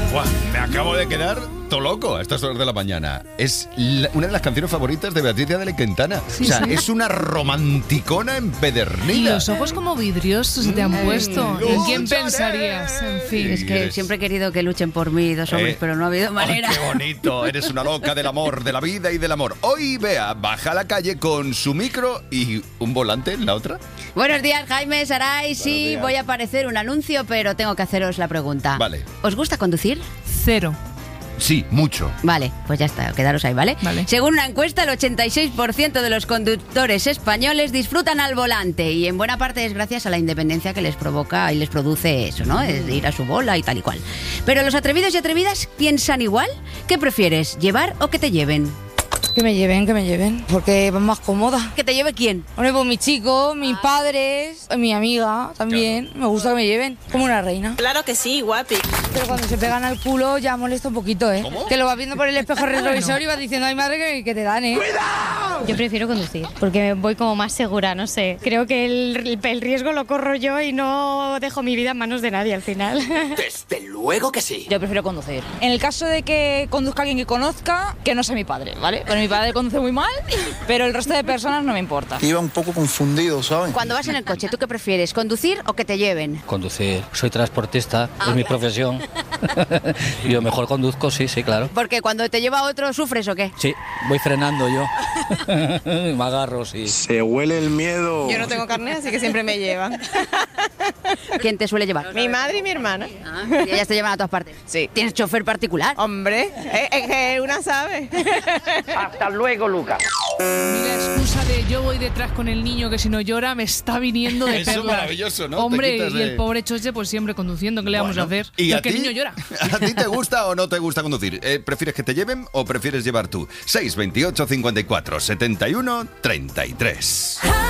Buah, me acabo de quedar todo loco a estas horas de la mañana. Es una de las canciones favoritas de Beatriz de Quintana. Sí, o sea, sí. es una romanticona empedernida. Y los ojos como vidriosos se te han puesto. ¿En quién lucharé. pensarías? En fin. Es que siempre he querido que luchen por mí dos hombres, pero no ha habido manera. Ay, qué bonito, eres una loca del amor, de la vida y del amor. Hoy Bea baja a la calle con su micro y un volante en la otra. Buenos días, Jaime, Saray. Sí, días. voy a aparecer un anuncio, pero tengo que haceros la pregunta. Vale. ¿Os gusta conducir? 0. Sí, mucho. Vale, pues ya está, quedaros ahí, ¿vale? Vale. Según una encuesta, el 86% de los conductores españoles disfrutan al volante y en buena parte es gracias a la independencia que les provoca y les produce eso, ¿no? Es ir a su bola y tal y cual. Pero los atrevidos y atrevidas piensan igual. ¿Qué prefieres, llevar o que te lleven? Que me lleven, porque van más cómoda. ¿Que te lleve quién? Hombre, pues mis chicos, mis padres, mi amiga también. Me gusta que me lleven, como una reina. Claro que sí, guapi. Pero cuando se pegan al culo ya molesta un poquito, ¿eh? ¿Cómo? Que lo vas viendo por el espejo retrovisor y vas diciendo, ay madre, que te dan, ¿eh? Yo prefiero conducir, porque voy como más segura, no sé. Creo que el riesgo lo corro yo y no dejo mi vida en manos de nadie al final. Desde luego que sí. Yo prefiero conducir. En el caso de que conduzca alguien que conozca, que no sea mi padre, ¿vale? Pero mi padre conduce muy mal, pero el resto de personas no me importa. Iba un poco confundido, ¿saben? Cuando vas en el coche, ¿tú qué prefieres, conducir o que te lleven? Conducir. Soy transportista, es mi profesión. Y yo mejor conduzco, sí, claro. Porque cuando te lleva otro, ¿sufres o qué? Sí, voy frenando yo. Me agarro, sí. Se huele el miedo. Yo no tengo carnet, así que siempre me llevan. ¿Quién te suele llevar? Mi madre y mi hermana. Ah, y ellas te llevan a todas partes. Sí. ¿Tienes chofer particular? Hombre, es que una sabe. Hasta luego, Lucas. La excusa de yo voy detrás con el niño que si no llora me está viniendo de Eso es perlas. maravilloso, ¿no? Hombre, Te quitas y de- el pobre Choche pues siempre conduciendo, ¿qué le vamos a hacer? ¿Y a que el ti? niño llora. ¿A ti te gusta o no te gusta conducir? ¿Prefieres que te lleven o prefieres llevar tú? 628 54 71 33.